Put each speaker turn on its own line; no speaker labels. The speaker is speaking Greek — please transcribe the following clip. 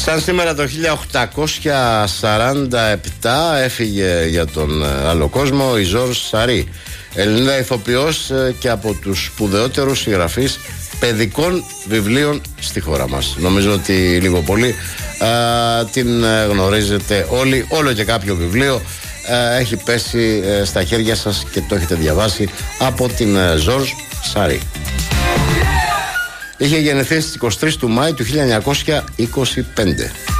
Σαν σήμερα το 1847 έφυγε για τον άλλο κόσμο η Ζορζ Σαρί, Ελληνίδα ηθοποιός και από τους σπουδαιότερους συγγραφείς παιδικών βιβλίων στη χώρα μας. Νομίζω ότι λίγο πολύ την γνωρίζετε όλοι. Όλο και κάποιο βιβλίο έχει πέσει στα χέρια σας και το έχετε διαβάσει από την Ζορζ Σαρί. Είχε γεννηθεί στις 23 του Μάη του 1925.